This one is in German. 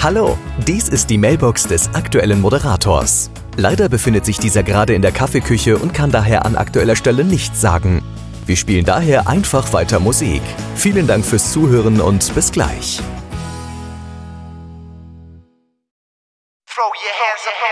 Hallo, dies ist die Mailbox des aktuellen Moderators. Leider befindet sich dieser gerade in der Kaffeeküche und kann daher an aktueller Stelle nichts sagen. Wir spielen daher einfach weiter Musik. Vielen Dank fürs Zuhören und bis gleich. Throw your hands up.